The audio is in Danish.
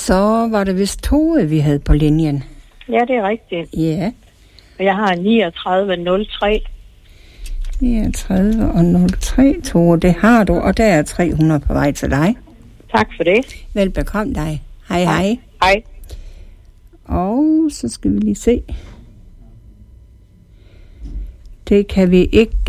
så var det vist Tove, vi havde på linjen. Ja, det er rigtigt. Ja. Og jeg har 3903. 39 og 03, Tove, det har du, og der er 300 på vej til dig. Tak for det. Velbekomme dig. Hej, hej. Hej. Og så skal vi lige se. Det kan vi ikke